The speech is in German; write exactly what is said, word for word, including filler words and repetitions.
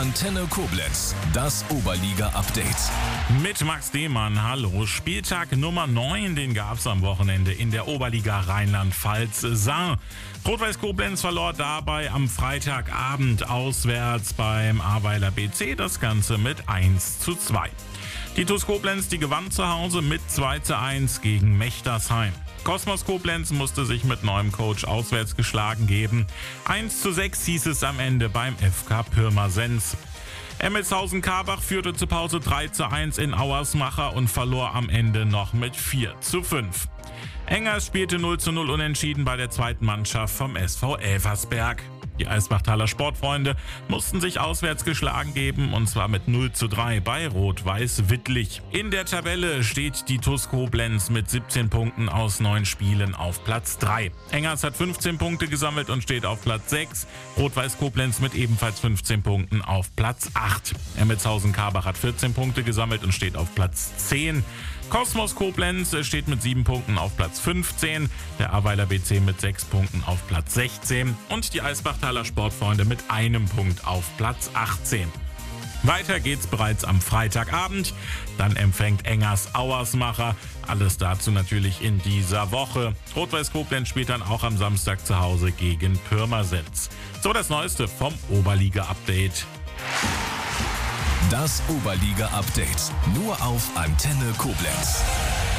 Antenne Koblenz, das Oberliga-Update. Mit Max Demann, hallo. Spieltag Nummer neun, den gab es am Wochenende in der Oberliga Rheinland-Pfalz. Saar. Rot-Weiß Koblenz verlor dabei am Freitagabend auswärts beim Ahrweiler B C das Ganze mit eins zu zwei. Die TuS Koblenz, die gewann zu Hause mit zwei zu eins gegen Mechtersheim. Kosmos Koblenz musste sich mit neuem Coach auswärts geschlagen geben. eins zu sechs hieß es am Ende beim F K Pirmasens. Emmelshausen-Karbach führte zur Pause drei zu eins in Auersmacher und verlor am Ende noch mit vier zu fünf. Engers spielte null zu null unentschieden bei der zweiten Mannschaft vom S V Elversberg. Die Eisbachtaler Sportfreunde mussten sich auswärts geschlagen geben, und zwar mit null zu drei bei Rot-Weiß Wittlich. In der Tabelle steht die TuS Koblenz mit siebzehn Punkten aus neun Spielen auf Platz drei. Engers hat fünfzehn Punkte gesammelt und steht auf Platz sechs. Rot-Weiß Koblenz mit ebenfalls fünfzehn Punkten auf Platz acht. Emmelshausen-Karbach hat vierzehn Punkte gesammelt und steht auf Platz zehn. Kosmos Koblenz steht mit sieben Punkten auf Platz fünfzehn, der Ahrweiler B C mit sechs Punkten auf Platz sechzehn und die Eisbachtaler Sportfreunde mit einem Punkt auf Platz achtzehn. Weiter geht's bereits am Freitagabend, dann empfängt Engers Auersmacher, alles dazu natürlich in dieser Woche. Rot-Weiß Koblenz spielt dann auch am Samstag zu Hause gegen Pirmasens. So das Neueste vom Oberliga-Update. Das Oberliga-Update nur auf Antenne Koblenz.